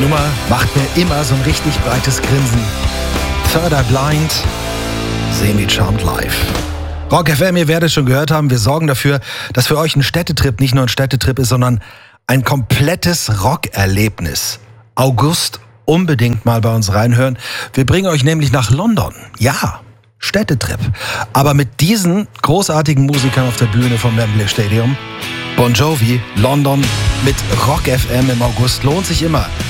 Nummer macht mir immer so ein richtig breites Grinsen. Third Eye Blind, Semi-Charmed Live. Rock FM, ihr werdet es schon gehört haben, wir sorgen dafür, dass für euch ein Städtetrip nicht nur ein Städtetrip ist, sondern ein komplettes Rockerlebnis. August, unbedingt mal bei uns reinhören. Wir bringen euch nämlich nach London. Ja, Städtetrip. Aber mit diesen großartigen Musikern auf der Bühne vom Wembley Stadium. Bon Jovi, London mit Rock FM im August lohnt sich immer.